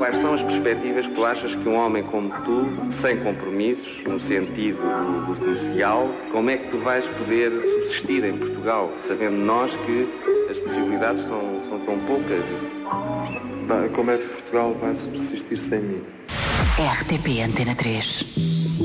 Quais são as perspectivas que tu achas que um homem como tu, sem compromissos, no sentido do comercial, como é que tu vais poder subsistir em Portugal, sabendo nós que as possibilidades são tão poucas? Como é que Portugal vai subsistir sem mim? RTP Antena 3.